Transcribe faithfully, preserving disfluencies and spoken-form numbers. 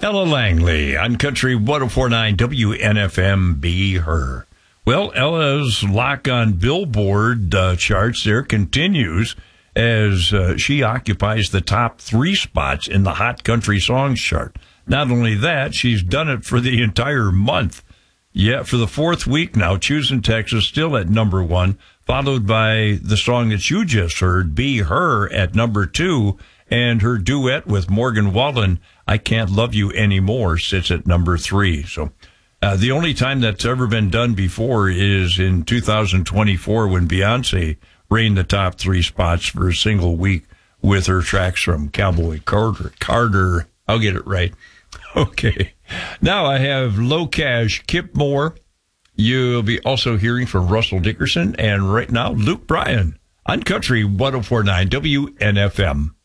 Ella Langley on Country one oh four point nine W N F M, Be Her. Well, Ella's lock on Billboard uh, charts there continues as uh, she occupies the top three spots in the Hot Country Songs chart. Not only that, she's done it for the entire month. Yeah, for the fourth week now, Choosing Texas still at number one, followed by the song that you just heard, Be Her, at number two, and her duet with Morgan Wallen, I Can't Love You Anymore, sits at number three. So uh, the only time that's ever been done before is in two thousand twenty-four when Beyonce reigned the top three spots for a single week with her tracks from Cowboy Carter. Carter, I'll get it right. Okay. Now I have Low Cash, Kip Moore. You'll be also hearing from Russell Dickerson, and right now, Luke Bryan on Country one oh four point nine W N F M.